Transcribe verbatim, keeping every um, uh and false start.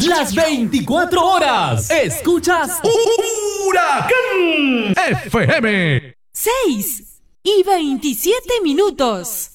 las veinticuatro horas. Escuchas Huracán F M. seis y veintisiete minutos.